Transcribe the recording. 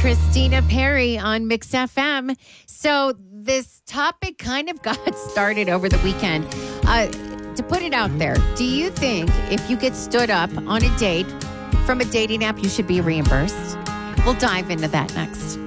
Christina Perry on Mix FM. So this topic kind of got started over the weekend. To put it out there, do you think if you get stood up on a date from a dating app, you should be reimbursed? We'll dive into that next.